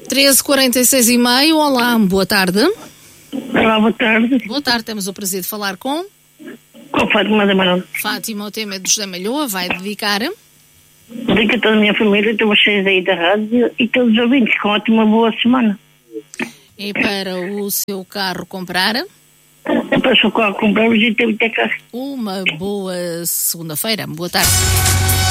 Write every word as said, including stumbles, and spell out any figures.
treze, quarenta e seis e meio. Olá, boa tarde. Olá, boa tarde. Boa tarde, temos o prazer de falar com Com a Fátima da Marão. Fátima. O tema é do José Malhoa, vai dedicar. Dedico a toda a minha família, a vocês aí da rádio e todos os ouvintes, com ótima boa semana. E para o seu carro comprar? É para o seu carro comprar, a gente tem que ter carro. Uma boa segunda-feira. Boa tarde.